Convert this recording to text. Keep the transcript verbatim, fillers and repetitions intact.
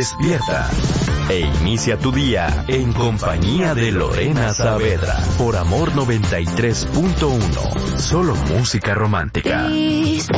despierta e inicia tu día en compañía de Lorena Saavedra por Amor noventa y tres punto uno. Solo música romántica.